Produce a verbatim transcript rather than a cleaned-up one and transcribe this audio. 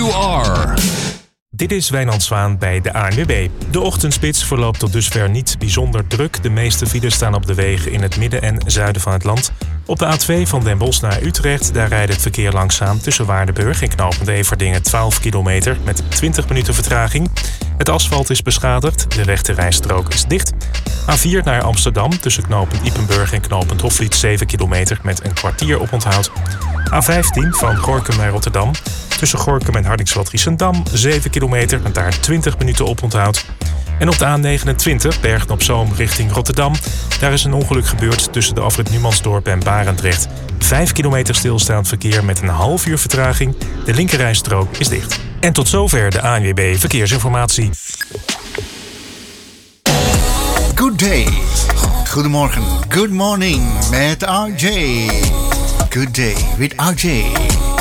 you are. Dit is Wijnand Zwaan bij de A N W B. De ochtendspits verloopt tot dusver niet bijzonder druk. De meeste files staan op de wegen in het midden en zuiden van het land. Op de A twee van Den Bosch naar Utrecht, daar rijdt het verkeer langzaam tussen Waardenburg en knooppunt Everdingen twaalf kilometer met twintig minuten vertraging. Het asfalt is beschadigd, de rechte rijstrook is dicht. A vier naar Amsterdam tussen knooppunt Ypenburg en knooppunt Hofvliet zeven kilometer met een kwartier oponthoud. A vijftien van Gorinchem naar Rotterdam tussen Gorinchem en Hardingsveld-Giessendam zeven kilometer met daar twintig minuten oponthoud. En op de A negenentwintig Bergen-op-Zoom richting Rotterdam. Daar is een ongeluk gebeurd tussen de afrit Numansdorp en Barendrecht. vijf kilometer stilstaand verkeer met een half uur vertraging. De linkerrijstrook is dicht. En tot zover de A N W B Verkeersinformatie. Good day. Goedemorgen. Good morning met R J. Good day with R J.